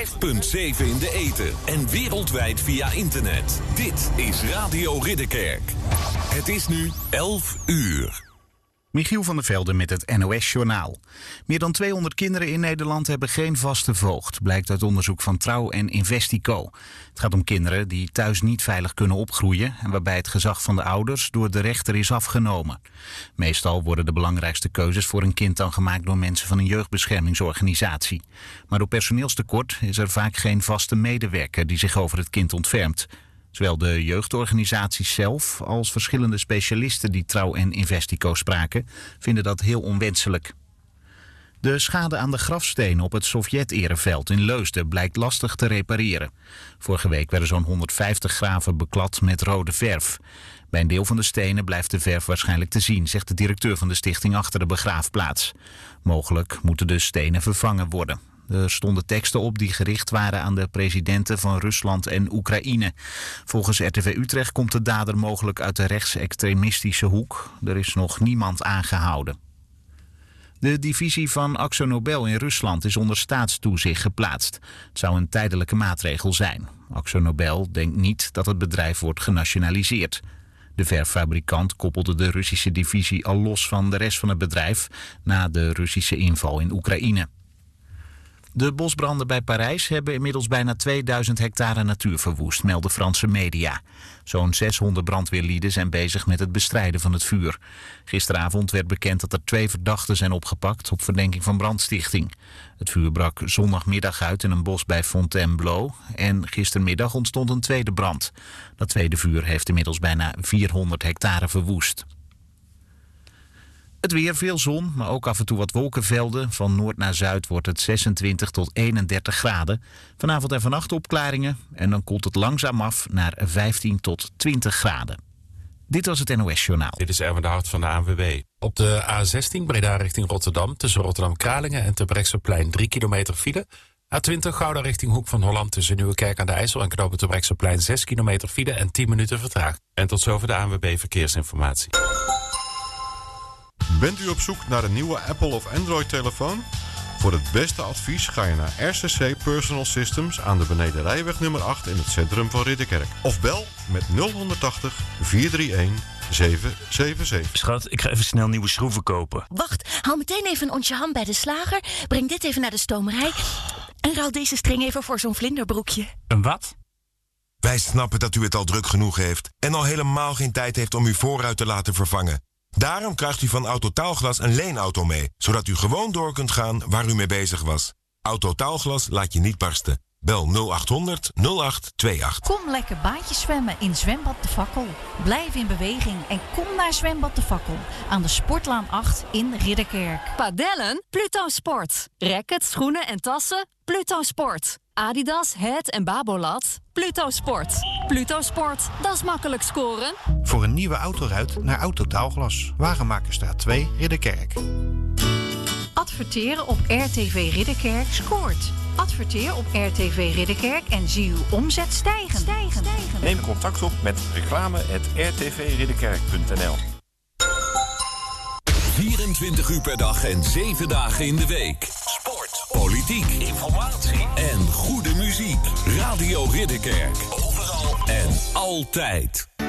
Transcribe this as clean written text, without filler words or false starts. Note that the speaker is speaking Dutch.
105.7 in de ether en wereldwijd via internet. Dit is Radio Ridderkerk. Het is nu 11 uur. Michiel van der Velde met het NOS-journaal. Meer dan 200 kinderen in Nederland hebben geen vaste voogd, blijkt uit onderzoek van Trouw en Investico. Het gaat om kinderen die thuis niet veilig kunnen opgroeien en waarbij het gezag van de ouders door de rechter is afgenomen. Meestal worden de belangrijkste keuzes voor een kind dan gemaakt door mensen van een jeugdbeschermingsorganisatie. Maar door personeelstekort is er vaak geen vaste medewerker die zich over het kind ontfermt. Zowel de jeugdorganisaties zelf als verschillende specialisten die Trouw en Investico spraken, vinden dat heel onwenselijk. De schade aan de grafstenen op het Sovjet-ereveld in Leusden blijkt lastig te repareren. Vorige week werden zo'n 150 graven beklad met rode verf. Bij een deel van de stenen blijft de verf waarschijnlijk te zien, zegt de directeur van de stichting achter de begraafplaats. Mogelijk moeten de stenen vervangen worden. Er stonden teksten op die gericht waren aan de presidenten van Rusland en Oekraïne. Volgens RTV Utrecht komt de dader mogelijk uit de rechtsextremistische hoek. Er is nog niemand aangehouden. De divisie van AkzoNobel in Rusland is onder staatstoezicht geplaatst. Het zou een tijdelijke maatregel zijn. AkzoNobel denkt niet dat het bedrijf wordt genationaliseerd. De verffabrikant koppelde de Russische divisie al los van de rest van het bedrijf na de Russische inval in Oekraïne. De bosbranden bij Parijs hebben inmiddels bijna 2000 hectare natuur verwoest, melden Franse media. Zo'n 600 brandweerlieden zijn bezig met het bestrijden van het vuur. Gisteravond werd bekend dat er 2 verdachten zijn opgepakt op verdenking van brandstichting. Het vuur brak zondagmiddag uit in een bos bij Fontainebleau en gistermiddag ontstond een tweede brand. Dat tweede vuur heeft inmiddels bijna 400 hectare verwoest. Het weer, veel zon, maar ook af en toe wat wolkenvelden. Van noord naar zuid wordt het 26 tot 31 graden. Vanavond en vannacht opklaringen en dan koelt het langzaam af naar 15 tot 20 graden. Dit was het NOS-journaal. Dit is Erwin de Hart van de ANWB. Op de A16 Breda richting Rotterdam tussen Rotterdam-Kralingen en Terbrechtseplein 3 kilometer file. A20 Gouda richting Hoek van Holland tussen Nieuwekerk aan de IJssel en knooppunt Terbrechtseplein 6 kilometer file en 10 minuten vertraging. En tot zover de ANWB Verkeersinformatie. Bent u op zoek naar een nieuwe Apple of Android-telefoon? Voor het beste advies ga je naar RCC Personal Systems aan de Benedenrijweg nummer 8 in het centrum van Ridderkerk. Of bel met 0180 431 777. Schat, ik ga even snel nieuwe schroeven kopen. Wacht, haal meteen even een onsje ham bij de slager. Breng dit even naar de stomerij. En ruil deze string even voor zo'n vlinderbroekje. Een wat? Wij snappen dat u het al druk genoeg heeft en al helemaal geen tijd heeft om uw voorruit te laten vervangen. Daarom krijgt u van Autotaalglas een leenauto mee, zodat u gewoon door kunt gaan waar u mee bezig was. Autotaalglas laat je niet barsten. Bel 0800 0828. Kom lekker baantjes zwemmen in Zwembad De Fakkel. Blijf in beweging en kom naar Zwembad De Fakkel aan de Sportlaan 8 in Ridderkerk. Padellen? Pluto Sport. Rackets, schoenen en tassen? Pluto Sport. Adidas, Het en Babolat? Pluto Sport. Pluto Sport, dat is makkelijk scoren. Voor een nieuwe autoruit naar Autotaalglas. Wagenmakerstraat 2, Ridderkerk. Adverteren op RTV Ridderkerk scoort. Adverteer op RTV Ridderkerk en zie uw omzet stijgen. Neem contact op met reclame@rtvridderkerk.nl. 24 uur per dag en 7 dagen in de week. Sport, politiek, informatie en goede muziek. Radio Ridderkerk. Overal en altijd.